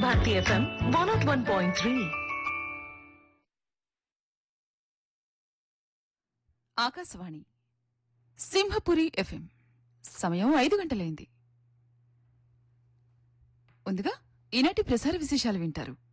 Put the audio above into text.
Bharati FM 101.3. Akashvani Simhapuri FM. సమయం 5 గంటలైంది. ముందుగా ఈనాటి ప్రసార విశేషాలు వింటారు.